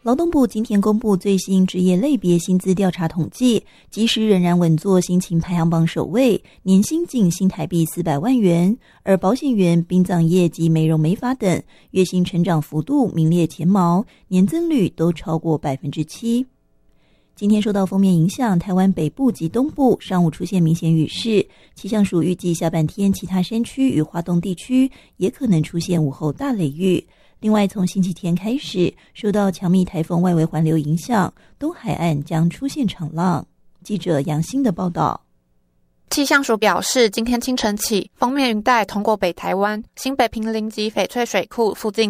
劳动部今天公布最新职业类别薪资调查统计，即使仍然稳坐薪情排行榜首位，年薪近新台币400万元，而保险员、殡葬业及美容美发等月薪成长幅度名列前茅，年增率都超过 7%。今天受到锋面影响，台湾北部及东部上午出现明显雨势，气象署预计下半天其他山区与花东地区也可能出现午后大雷雨。另外，从星期天开始，受到强密台风外围环流影响，东海岸将出现长浪。记者杨欣的报道。 气象署表示，今天清晨起，锋面云带通过北台湾、新北平林及翡翠水库附近